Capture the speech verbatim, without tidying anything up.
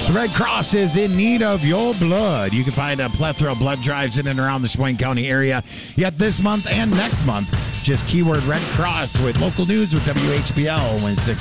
The Red Cross is in need of your blood. You can find a plethora of blood drives in and around the Sheboygan County area. Yet this month and next month, just keyword Red Cross with local news with W H B L one six